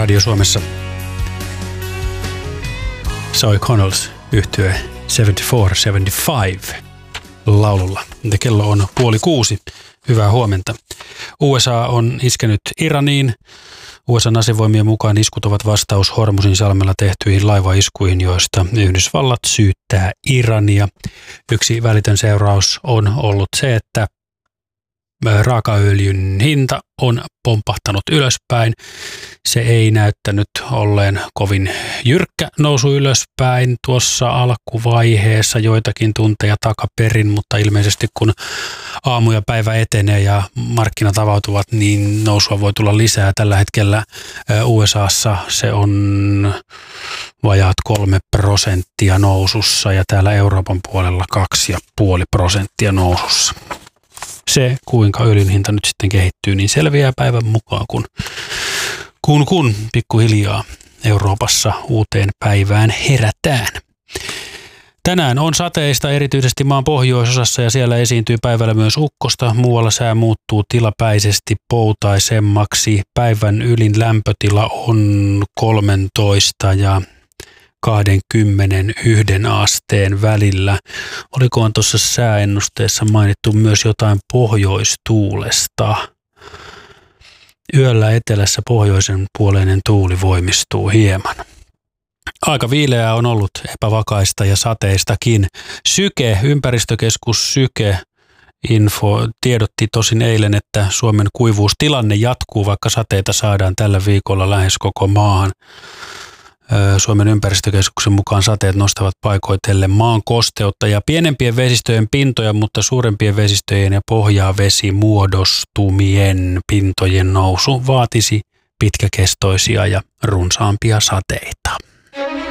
Radio Suomessa soi Connells yhtye 74-75 laululla. Kello on 5:30. Hyvää huomenta. USA on iskenyt Iraniin. USA:n asevoimien mukaan iskut ovat vastaus Hormuzin salmella tehtyihin laivaiskuihin, joista Yhdysvallat syyttää Irania. Yksi välitön seuraus on ollut se, että raakaöljyn hinta on pompahtanut ylöspäin. Se ei näyttänyt olleen kovin jyrkkä nousu ylöspäin tuossa alkuvaiheessa joitakin tunteja takaperin, mutta ilmeisesti kun aamu ja päivä etenee ja markkinat avautuvat, niin nousua voi tulla lisää. Tällä hetkellä USAssa se on vajaat 3% nousussa ja täällä Euroopan puolella 2,5% nousussa. Se, kuinka öljyn hinta nyt sitten kehittyy, niin selviää päivän mukaan, kun pikkuhiljaa Euroopassa uuteen päivään herätään. Tänään on sateista erityisesti maan pohjoisosassa ja siellä esiintyy päivällä myös ukkosta. Muualla sää muuttuu tilapäisesti poutaisemmaksi. Päivän ylin lämpötila on 13 ja 21 asteen välillä. Olikohan tuossa sääennusteessa mainittu myös jotain pohjoistuulesta? Yöllä etelässä pohjoisen puoleinen tuuli voimistuu hieman. Aika viileää on ollut, epävakaista ja sateistakin. Syke, ympäristökeskus Syke Info tiedotti tosin eilen, että Suomen kuivuustilanne jatkuu, vaikka sateita saadaan tällä viikolla lähes koko maahan. Suomen ympäristökeskuksen mukaan sateet nostavat paikoitellen maan kosteutta ja pienempien vesistöjen pintoja, mutta suurempien vesistöjen ja pohjavesimuodostumien pintojen nousu vaatisi pitkäkestoisia ja runsaampia sateita.